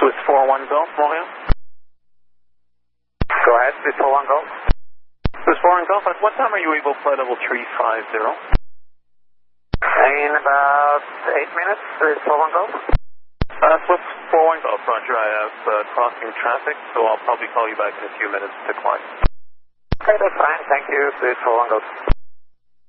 Swiss 41 Golf, Montreal. Go ahead, Swiss 41 Golf. Swiss 41 Golf, at what time are you able to fly level 350? In about 8 minutes, Swiss 41 Golf. Swiss 41 Golf, roger. I have crossing traffic, so I'll probably call you back in a few minutes to climb. Okay, that's fine. Thank you, Swiss 41 Golf.